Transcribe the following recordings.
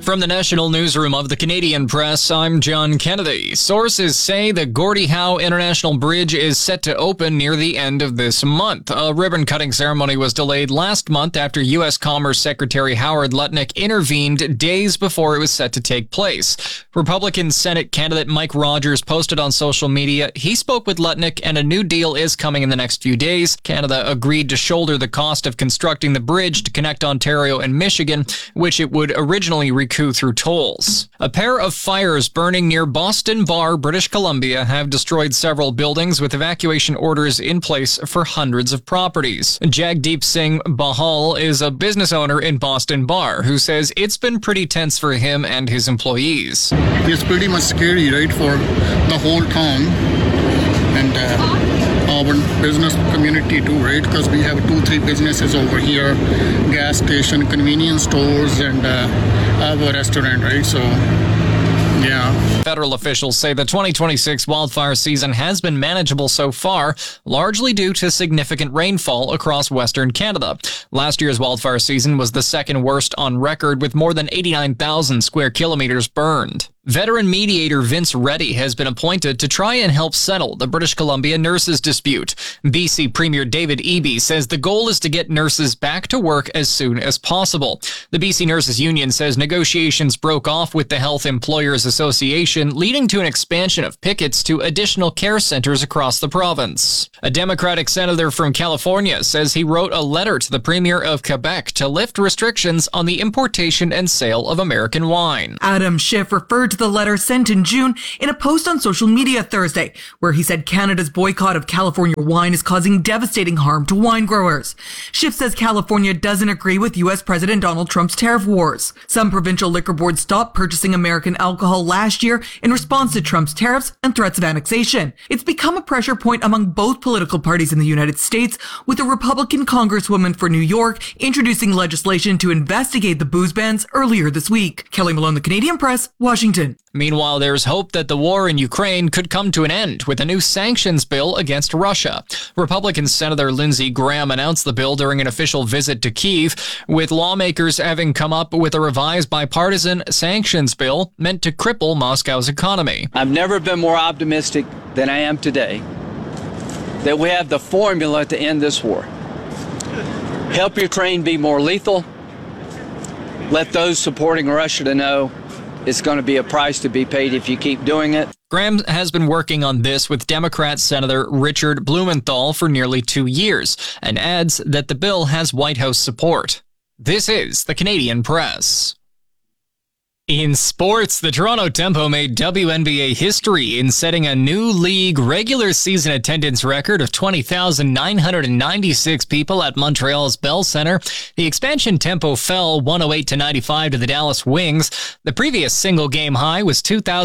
From the National Newsroom of the Canadian Press, I'm John Kennedy. Sources say the Gordie Howe International Bridge is set to open near the end of this month. A ribbon-cutting ceremony was delayed last month after U.S. Commerce Secretary Howard Lutnick intervened days before it was set to take place. Republican Senate candidate Mike Rogers posted on social media he spoke with Lutnick and a new deal is coming in the next few days. Canada agreed to shoulder the cost of constructing the bridge to connect Ontario and Michigan, which it would originally recoup through tolls. A pair of fires burning near Boston Bar, British Columbia, have destroyed several buildings with evacuation orders in place for hundreds of properties. Jagdeep Singh Bahal is a business owner in Boston Bar who says it's been pretty tense for him and his employees. It's pretty much scary, right, for the whole town and our business community too, right? Because we have 2-3 businesses over here, gas station, convenience stores, and have a restaurant, right? So, yeah. Federal officials say the 2026 wildfire season has been manageable so far, largely due to significant rainfall across Western Canada. Last year's wildfire season was the second worst on record, with more than 89,000 square kilometers burned. Veteran mediator Vince Reddy has been appointed to try and help settle the British Columbia nurses dispute. BC Premier David Eby says the goal is to get nurses back to work as soon as possible. The BC Nurses Union says negotiations broke off with the Health Employers Association, leading to an expansion of pickets to additional care centers across the province. A Democratic senator from California says he wrote a letter to the Premier of Quebec to lift restrictions on the importation and sale of American wine. Adam Schiff referred to the letter sent in June in a post on social media Thursday, where he said Canada's boycott of California wine is causing devastating harm to wine growers. Schiff says California doesn't agree with U.S. President Donald Trump's tariff wars. Some provincial liquor boards stopped purchasing American alcohol last year in response to Trump's tariffs and threats of annexation. It's become a pressure point among both political parties in the United States, with a Republican congresswoman for New York introducing legislation to investigate the booze bans earlier this week. Kelly Malone, The Canadian Press, Washington. Meanwhile, there's hope that the war in Ukraine could come to an end with a new sanctions bill against Russia. Republican Senator Lindsey Graham announced the bill during an official visit to Kyiv, with lawmakers having come up with a revised bipartisan sanctions bill meant to cripple Moscow's economy. I've never been more optimistic than I am today that we have the formula to end this war. Help Ukraine be more lethal. Let those supporting Russia to know it's going to be a price to be paid if you keep doing it. Graham has been working on this with Democrat Senator Richard Blumenthal for nearly 2 years and adds that the bill has White House support. This is the Canadian Press. In sports, the Toronto Tempo made WNBA history in setting a new league regular season attendance record of 20,996 people at Montreal's Bell Centre. The expansion Tempo fell 108-95 to the Dallas Wings. The previous single-game high was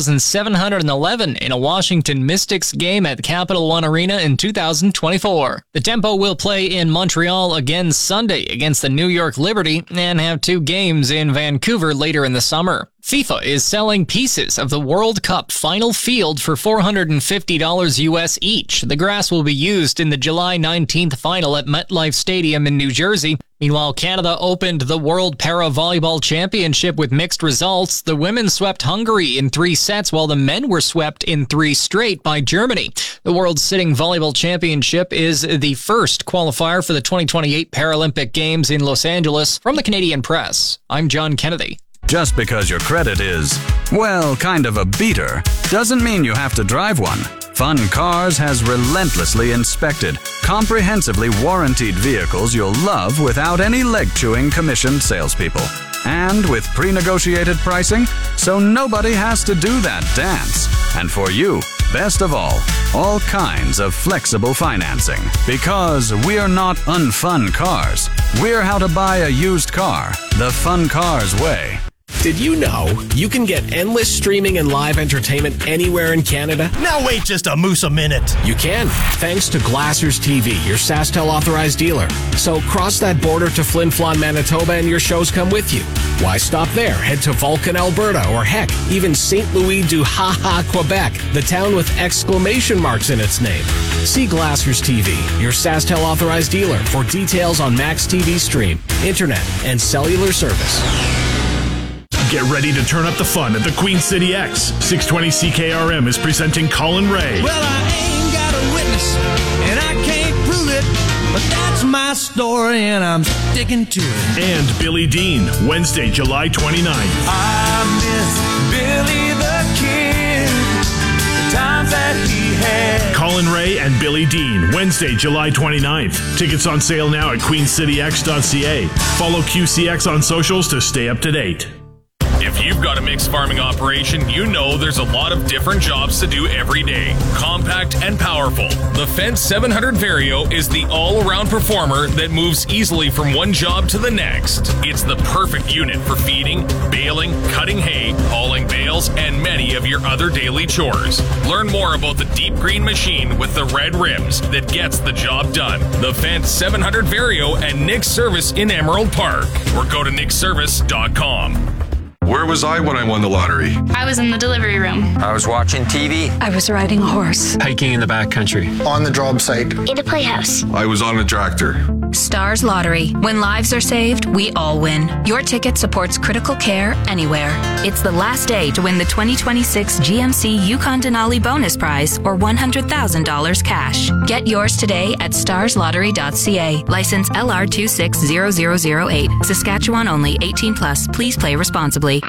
2,711 in a Washington Mystics game at Capital One Arena in 2024. The Tempo will play in Montreal again Sunday against the New York Liberty and have 2 games in Vancouver later in the summer. FIFA is selling pieces of the World Cup final field for $450 US each. The grass will be used in the July 19th final at MetLife Stadium in New Jersey. Meanwhile, Canada opened the World Para-Volleyball Championship with mixed results. The women swept Hungary in 3 sets, while the men were swept in 3 straight by Germany. The World Sitting Volleyball Championship is the first qualifier for the 2028 Paralympic Games in Los Angeles. From the Canadian Press, I'm John Kennedy. Just because your credit is, well, kind of a beater, doesn't mean you have to drive one. Fun Cars has relentlessly inspected, comprehensively warranted vehicles you'll love without any leg-chewing commissioned salespeople. And with pre-negotiated pricing, so nobody has to do that dance. And for you, best of all kinds of flexible financing. Because we're not unfun cars. We're how to buy a used car the Fun Cars way. Did you know you can get endless streaming and live entertainment anywhere in Canada? Now wait just a moose a minute. You can, thanks to Glassers TV, your SaskTel authorized dealer. So cross that border to Flin Flon, Manitoba, and your shows come with you. Why stop there? Head to Vulcan, Alberta, or heck, even St. Louis du Ha-Ha, Quebec, the town with exclamation marks in its name. See Glassers TV, your SaskTel authorized dealer, for details on Max TV Stream, Internet, and cellular service. Get ready to turn up the fun at the Queen City X. 620 CKRM is presenting Colin Ray. Well, I ain't got a witness, and I can't prove it, but that's my story, and I'm sticking to it. And Billy Dean, Wednesday, July 29th. I miss Billy the Kid, the times that he had. Colin Ray and Billy Dean, Wednesday, July 29th. Tickets on sale now at queencityx.ca. Follow QCX on socials to stay up to date. If you've got a mixed farming operation, you know there's a lot of different jobs to do every day. Compact and powerful. The Fendt 700 Vario is the all-around performer that moves easily from one job to the next. It's the perfect unit for feeding, baling, cutting hay, hauling bales, and many of your other daily chores. Learn more about the deep green machine with the red rims that gets the job done. The Fendt 700 Vario at Nick's Service in Emerald Park. Or go to nickservice.com. Where was I when I won the lottery? I was in the delivery room. I was watching TV. I was riding a horse. Hiking in the backcountry. On the job site. In a playhouse. I was on a tractor. Stars Lottery. When lives are saved, we all win. Your ticket supports critical care anywhere. It's the last day to win the 2026 GMC Yukon Denali bonus prize or $100,000 cash. Get yours today at starslottery.ca. License LR260008. Saskatchewan only. 18 plus. Please play responsibly.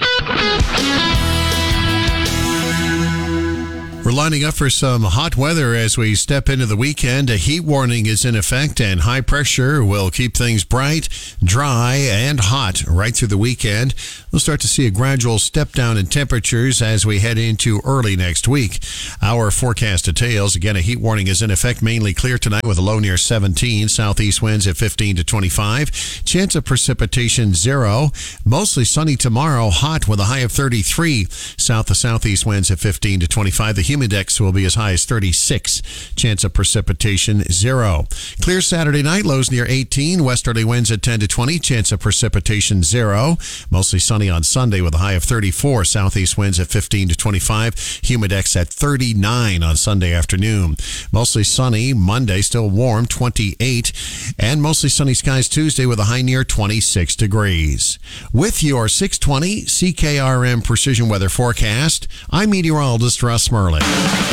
We're lining up for some hot weather as we step into the weekend. A heat warning is in effect, and high pressure will keep things bright, dry, and hot right through the weekend. We'll start to see a gradual step down in temperatures as we head into early next week. Our forecast details. Again, a heat warning is in effect. Mainly clear tonight with a low near 17. Southeast winds at 15 to 25. Chance of precipitation 0. Mostly sunny tomorrow. Hot with a high of 33. South to southeast winds at 15 to 25. The humidex will be as high as 36. Chance of precipitation 0. Clear Saturday night. Lows near 18. Westerly winds at 10 to 20. Chance of precipitation 0. Mostly sunny on Sunday with a high of 34. Southeast winds at 15 to 25. Humidex at 39 on Sunday afternoon. Mostly sunny Monday, still warm, 28. And mostly sunny skies Tuesday with a high near 26 degrees. With your 620 CKRM Precision Weather Forecast, I'm meteorologist Russ Merlin.